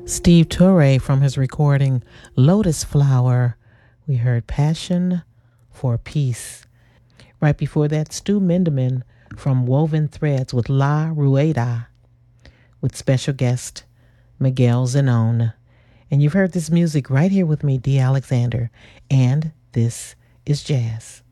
Steve Turre from his recording Lotus Flower. We heard Passion for Peace. Right before that, Stu Minderman from Woven Threads with La Rueda, with special guest Miguel Zanone. And you've heard this music right here with me, Dee Alexander. And this is jazz.